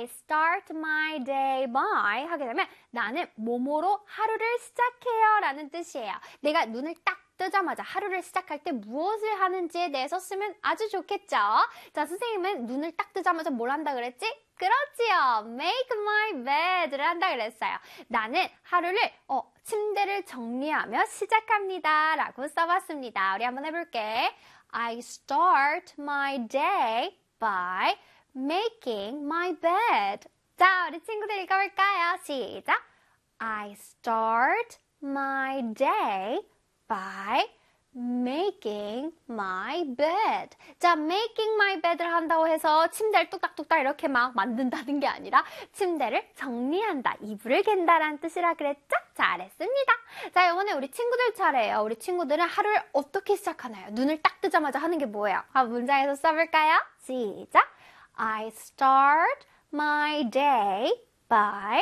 I start my day by 하게 되면 나는 뭐뭐로 하루를 시작해요 라는 뜻이에요. 내가 눈을 딱 뜨자마자 하루를 시작할 때 무엇을 하는지에 대해서 쓰면 아주 좋겠죠? 자, 선생님은 눈을 딱 뜨자마자 뭘 한다 그랬지? 그렇지요. Make my bed를 한다 그랬어요. 나는 하루를 침대를 정리하며 시작합니다 라고 써봤습니다. 우리 한번 해볼게. I start my day by making my bed. 자, 우리 친구들 읽어볼까요? 시작. I start my day by making my bed. 자, making my bed를 한다고 해서 침대를 뚝딱뚝딱 이렇게 막 만든다는 게 아니라 침대를 정리한다, 이불을 갠다라는 뜻이라 그랬죠? 잘했습니다. 자, 이번에 우리 친구들 차례예요. 우리 친구들은 하루를 어떻게 시작하나요? 눈을 딱 뜨자마자 하는 게 뭐예요? 문장에서 써볼까요? 시작. I start my day by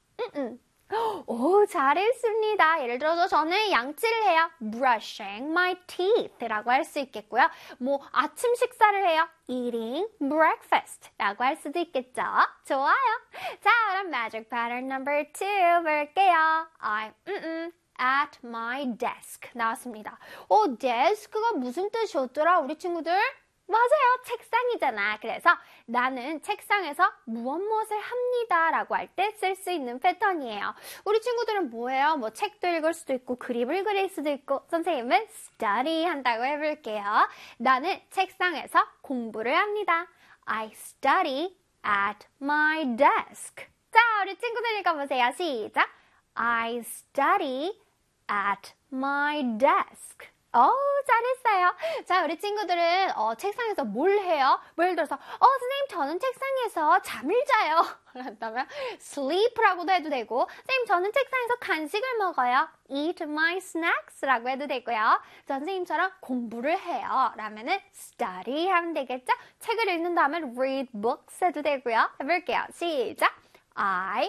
오, 잘했습니다. 예를 들어서 저는 양치를 해요. brushing my teeth 라고 할 수 있겠고요. 뭐 아침 식사를 해요. eating breakfast 라고 할 수도 있겠죠. 좋아요. 자, 그럼 magic pattern number 2 볼게요. I'm at my desk 나왔습니다. desk가 무슨 뜻이었더라, 우리 친구들? 맞아요. 책상이잖아. 그래서 나는 책상에서 무엇을 합니다 라고 할 때 쓸 수 있는 패턴이에요. 우리 친구들은 뭐예요? 뭐 책도 읽을 수도 있고 그림을 그릴 수도 있고 선생님은 study 한다고 해볼게요. 나는 책상에서 공부를 합니다. I study at my desk. 자, 우리 친구들 읽어보세요. 시작. I study at my desk. 잘했어요. 자, 우리 친구들은 책상에서 뭘 해요? 뭐 예를 들어서 선생님 저는 책상에서 잠을 자요. 그렇다면 sleep라고도 해도 되고 선생님 저는 책상에서 간식을 먹어요. eat my snacks라고 해도 되고요. 선생님처럼 공부를 해요. 라면은 study 하면 되겠죠? 책을 읽는 다음에 read books 해도 되고요. 해볼게요. 시작. I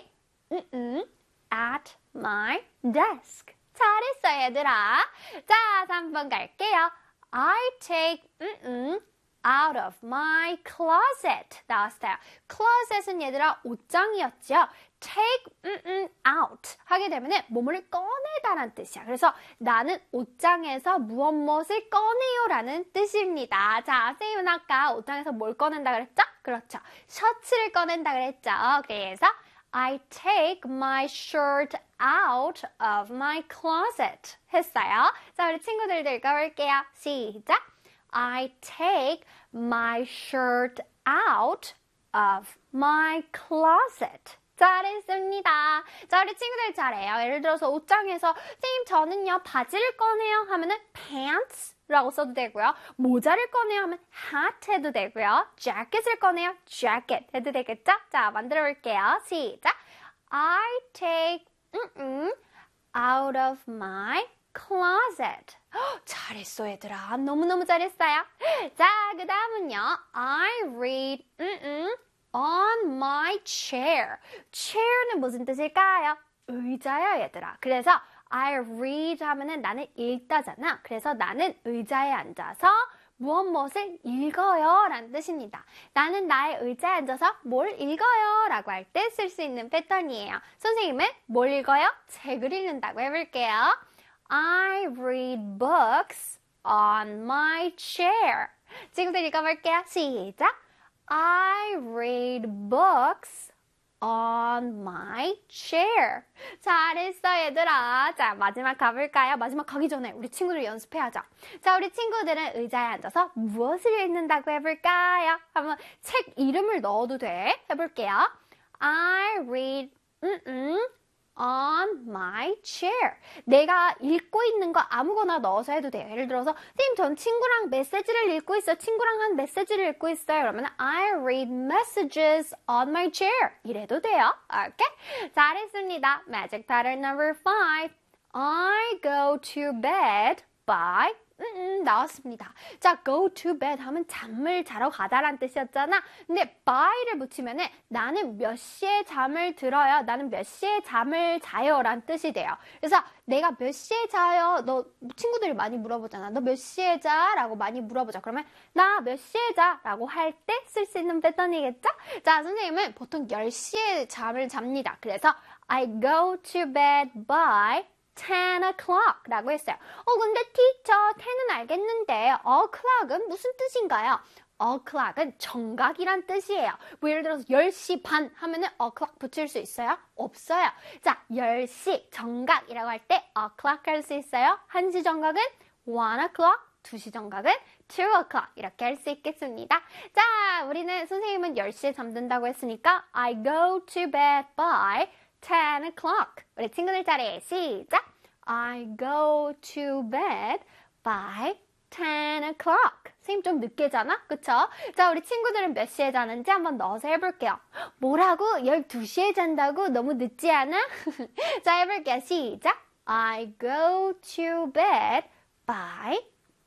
at my desk. 잘했어, 얘들아. 자, 3번 갈게요. I take out of my closet. 나왔어요. closet은 얘들아 옷장이었죠. take out 하게 되면 뭐뭐를 꺼내다라는 뜻이야. 그래서 나는 옷장에서 무엇을 꺼내요 라는 뜻입니다. 자, 선생님은 아까 옷장에서 뭘 꺼낸다 그랬죠? 그렇죠. 셔츠를 꺼낸다 그랬죠. 그래서 I take my shirt out of my closet 했어요. 자, 우리 친구들도 읽어볼게요. 시작. I take my shirt out of my closet. 잘했습니다. 자, 우리 친구들 잘해요. 예를 들어서 옷장에서 선생님 저는요 바지를 꺼내요 하면은 pants 라고 써도 되고요. 모자를 꺼내요 하면 hat 해도 되고요. 재킷을 꺼내요 jacket 해도 되겠죠? 자, 만들어 볼게요. 시작. I take out of my closet. 잘했어, 얘들아. 너무너무 잘했어요. 자, 그 다음은요. I read on my chair. chair는 무슨 뜻일까요? 의자야, 얘들아. 그래서 I read 하면은 나는 읽다잖아. 그래서 나는 의자에 앉아서 무엇을 읽어요 라는 뜻입니다. 나는 나의 의자에 앉아서 뭘 읽어요 라고 할 때 쓸 수 있는 패턴이에요. 선생님은 뭘 읽어요? 책을 읽는다고 해볼게요. I read books on my chair. 지금부터 읽어볼게요. 시작. I read books on my chair. 잘했어, 얘들아. 자, 마지막 가볼까요? 마지막 가기 전에 우리 친구들 연습해야죠. 자, 우리 친구들은 의자에 앉아서 무엇을 읽는다고 해볼까요? 한번 책 이름을 넣어도 돼. 해볼게요. I read on my chair. 내가 읽고 있는 거 아무거나 넣어서 해도 돼요. 예를 들어서 선생님 전 친구랑 메시지를 읽고 있어요. 친구랑 한 메시지를 읽고 있어요. 그러면 I read messages on my chair. 이래도 돼요. 오케이? 잘했습니다. Magic pattern number 5. I go to bed by 나왔습니다. 자, go to bed 하면 잠을 자러 가다란 뜻이었잖아. 근데 by를 붙이면은 나는 몇 시에 잠을 들어요. 나는 몇 시에 잠을 자요. 란 뜻이 돼요. 그래서 내가 몇 시에 자요? 너 친구들이 많이 물어보잖아. 너 몇 시에 자? 라고 많이 물어보자. 그러면 나 몇 시에 자? 라고 할 때 쓸 수 있는 패턴이겠죠? 자, 선생님은 보통 10시에 잠을 잡니다. 그래서 I go to bed by 10 o'clock 라고 했어요. 근데 teacher, 10은 알겠는데 o'clock은 무슨 뜻인가요? o'clock은 정각이란 뜻이에요. 뭐 예를 들어서 10시 반 하면은 o'clock 붙일 수 있어요? 없어요. 자, 10시 정각이라고 할 때 o'clock 할 수 있어요. 1시 정각은 1 o'clock, 2시 정각은 2 o'clock 이렇게 할 수 있겠습니다. 자, 우리는 선생님은 10시에 잠든다고 했으니까 I go to bed by 10 o'clock. 우리 친구들 차례 시작! I go to bed by 10 o'clock. 선생님 좀 늦게 자나? 그쵸? 자, 우리 친구들은 몇 시에 자는지 한번 넣어서 해볼게요. 뭐라고? 12시에 잔다고? 너무 늦지 않아? 자, 해볼게요. 시작! I go to bed by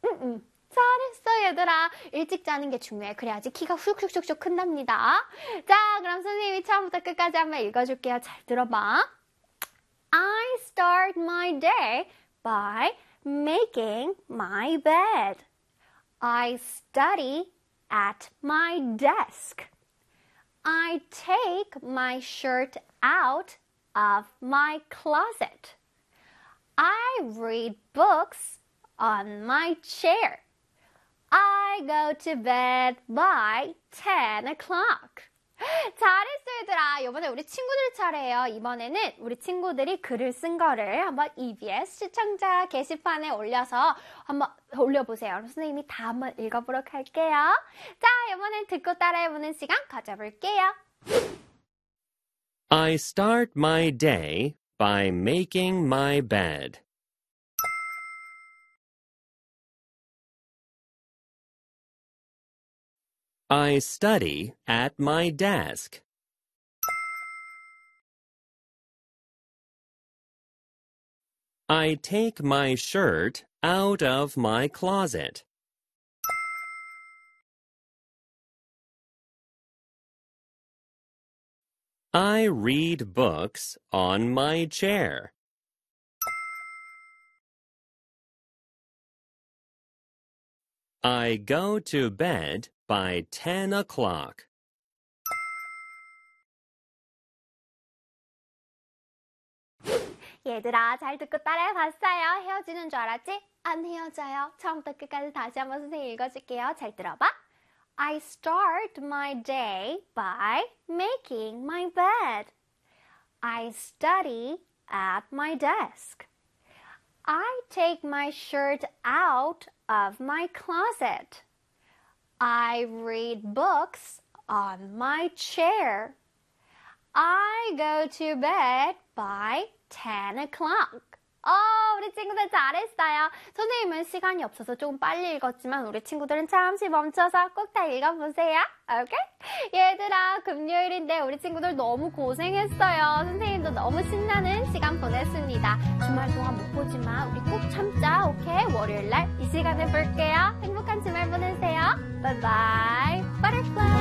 잘했어 얘들아. 일찍 자는 게 중요해. 그래야지 키가 슉슉슉슉 큰답니다. 자, 그럼 선생님이 처음부터 끝까지 한번 읽어줄게요. 잘 들어봐. I start my day by making my bed. I study at my desk. I take my shirt out of my closet. I read books on my chair. I go to bed by 10 o'clock. 잘했어 얘들아. 이번에 우리 친구들 차례예요. 이번에는 우리 친구들이 글을 쓴 거를 한번 EBS 시청자 게시판에 올려서 한번 올려보세요. 그럼 선생님이 다 한번 읽어보도록 할게요. 자, 이번엔 듣고 따라해보는 시간 가져볼게요. I start my day by making my bed. I study at my desk. I take my shirt out of my closet. I read books on my chair. I go to bed by 10 o'clock. 얘들아, 잘 듣고 따라해봤어요? 헤어지는 줄 알았지? 안 헤어져요. 처음부터 끝까지 다시 한번 선생님 읽어줄게요. 잘 들어봐. I start my day by making my bed. I study at my desk. I take my shirt out of my closet. I read books on my chair. I go to bed by 10 o'clock. 우리 친구들 잘했어요. 선생님은 시간이 없어서 조금 빨리 읽었지만 우리 친구들은 잠시 멈춰서 꼭 다 읽어보세요. 오케이? 얘들아, 금요일인데 우리 친구들 너무 고생했어요. 선생님도 너무 신나는 시간 보냈습니다. 주말 동안 못 보지만 우리 꼭 참자. 오케이? 월요일날 이 시간에 볼게요. 행복한 주말 보내세요. 바이바이. Butterfly.